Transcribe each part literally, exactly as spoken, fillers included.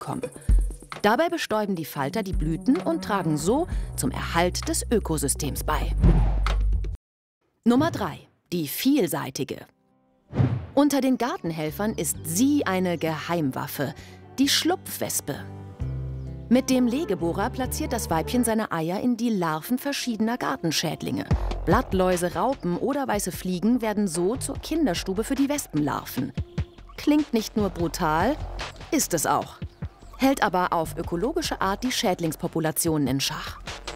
zurückkommen. Dabei bestäuben die Falter die Blüten und tragen so zum Erhalt des Ökosystems bei. Nummer drei. Die vielseitige. Unter den Gartenhelfern ist sie eine Geheimwaffe, die Schlupfwespe. Mit dem Legebohrer platziert das Weibchen seine Eier in die Larven verschiedener Gartenschädlinge. Blattläuse, Raupen oder weiße Fliegen werden so zur Kinderstube für die Wespenlarven. Klingt nicht nur brutal, ist es auch. Hält aber auf ökologische Art die Schädlingspopulationen in Schach.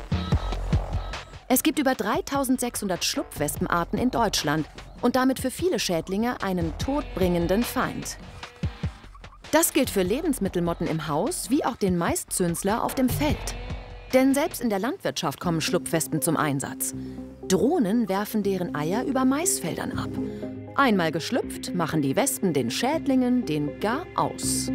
Es gibt über dreitausendsechshundert Schlupfwespenarten in Deutschland und damit für viele Schädlinge einen todbringenden Feind. Das gilt für Lebensmittelmotten im Haus wie auch den Maiszünsler auf dem Feld. Denn selbst in der Landwirtschaft kommen Schlupfwespen zum Einsatz. Drohnen werfen deren Eier über Maisfeldern ab. Einmal geschlüpft, machen die Wespen den Schädlingen den gar aus.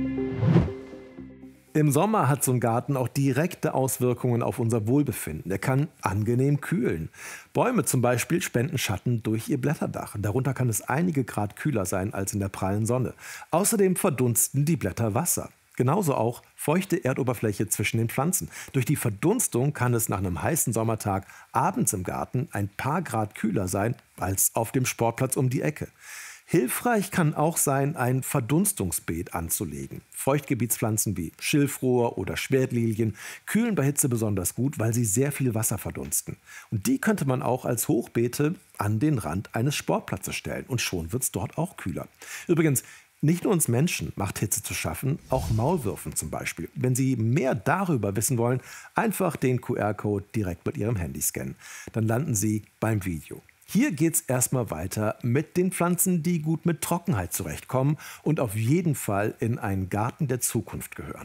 Im Sommer hat so ein Garten auch direkte Auswirkungen auf unser Wohlbefinden. Er kann angenehm kühlen. Bäume zum Beispiel spenden Schatten durch ihr Blätterdach. Darunter kann es einige Grad kühler sein als in der prallen Sonne. Außerdem verdunsten die Blätter Wasser. Genauso auch feuchte Erdoberfläche zwischen den Pflanzen. Durch die Verdunstung kann es nach einem heißen Sommertag abends im Garten ein paar Grad kühler sein als auf dem Sportplatz um die Ecke. Hilfreich kann auch sein, ein Verdunstungsbeet anzulegen. Feuchtgebietspflanzen wie Schilfrohr oder Schwertlilien kühlen bei Hitze besonders gut, weil sie sehr viel Wasser verdunsten. Und die könnte man auch als Hochbeete an den Rand eines Sportplatzes stellen. Und schon wird es dort auch kühler. Übrigens, nicht nur uns Menschen macht Hitze zu schaffen, auch Maulwürfen zum Beispiel. Wenn Sie mehr darüber wissen wollen, einfach den Q R-Code direkt mit Ihrem Handy scannen. Dann landen Sie beim Video. Hier geht es erstmal weiter mit den Pflanzen, die gut mit Trockenheit zurechtkommen und auf jeden Fall in einen Garten der Zukunft gehören.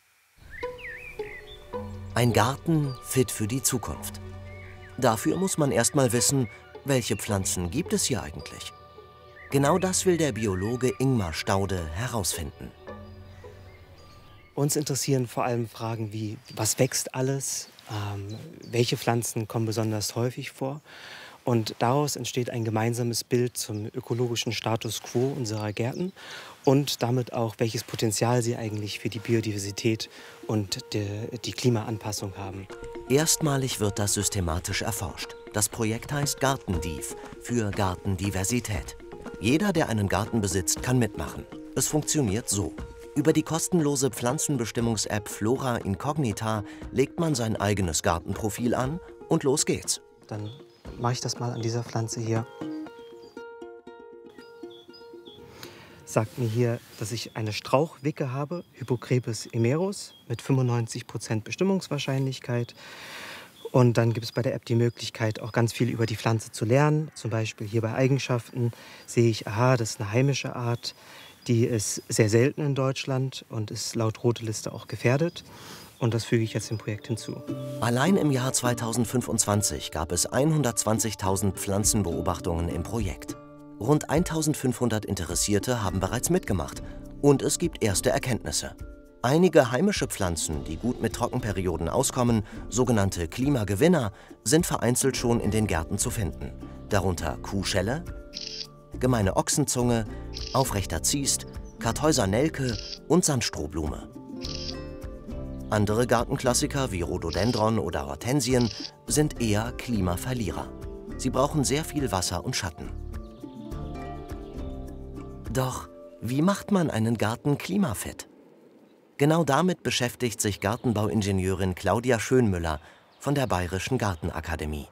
Ein Garten fit für die Zukunft. Dafür muss man erstmal wissen, welche Pflanzen gibt es hier eigentlich. Genau das will der Biologe Ingmar Staude herausfinden. Uns interessieren vor allem Fragen wie, was wächst alles, ähm, welche Pflanzen kommen besonders häufig vor. Und daraus entsteht ein gemeinsames Bild zum ökologischen Status quo unserer Gärten und damit auch, welches Potenzial sie eigentlich für die Biodiversität und die, die Klimaanpassung haben. Erstmalig wird das systematisch erforscht. Das Projekt heißt Gartendiv für Gartendiversität. Jeder, der einen Garten besitzt, kann mitmachen. Es funktioniert so. Über die kostenlose Pflanzenbestimmungs-App Flora Incognita legt man sein eigenes Gartenprofil an und los geht's. Dann mache ich das mal an dieser Pflanze hier. Sagt mir hier, dass ich eine Strauchwicke habe, Hypocrepes emerus, mit fünfundneunzig Prozent Bestimmungswahrscheinlichkeit. Und dann gibt es bei der App die Möglichkeit, auch ganz viel über die Pflanze zu lernen. Zum Beispiel hier bei Eigenschaften sehe ich, aha, das ist eine heimische Art. Die ist sehr selten in Deutschland und ist laut Rote Liste auch gefährdet. Und das füge ich jetzt dem Projekt hinzu. Allein im Jahr zweitausendfünfundzwanzig gab es hundertzwanzigtausend Pflanzenbeobachtungen im Projekt. Rund eintausendfünfhundert Interessierte haben bereits mitgemacht. Und es gibt erste Erkenntnisse. Einige heimische Pflanzen, die gut mit Trockenperioden auskommen, sogenannte Klimagewinner, sind vereinzelt schon in den Gärten zu finden. Darunter Kuhschelle, gemeine Ochsenzunge, aufrechter Ziest, Kartäuser Nelke und Sandstrohblume. Andere Gartenklassiker wie Rhododendron oder Hortensien sind eher Klimaverlierer. Sie brauchen sehr viel Wasser und Schatten. Doch wie macht man einen Garten klimafit? Genau damit beschäftigt sich Gartenbauingenieurin Claudia Schönmüller von der Bayerischen Gartenakademie.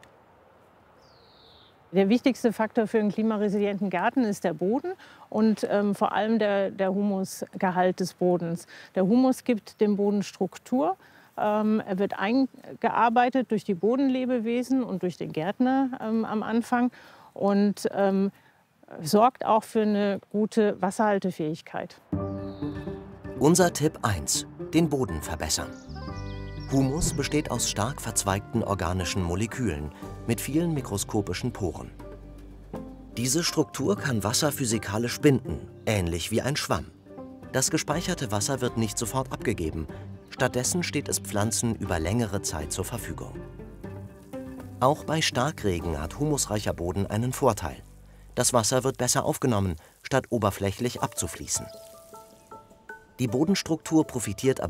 Der wichtigste Faktor für einen klimaresilienten Garten ist der Boden und ähm, vor allem der, der Humusgehalt des Bodens. Der Humus gibt dem Boden Struktur. Ähm, er wird eingearbeitet durch die Bodenlebewesen und durch den Gärtner ähm, am Anfang und ähm, sorgt auch für eine gute Wasserhaltefähigkeit. Unser Tipp eins: Den Boden verbessern. Humus besteht aus stark verzweigten organischen Molekülen mit vielen mikroskopischen Poren. Diese Struktur kann Wasser physikalisch binden, ähnlich wie ein Schwamm. Das gespeicherte Wasser wird nicht sofort abgegeben, stattdessen steht es Pflanzen über längere Zeit zur Verfügung. Auch bei Starkregen hat humusreicher Boden einen Vorteil. Das Wasser wird besser aufgenommen, statt oberflächlich abzufließen. Die Bodenstruktur profitiert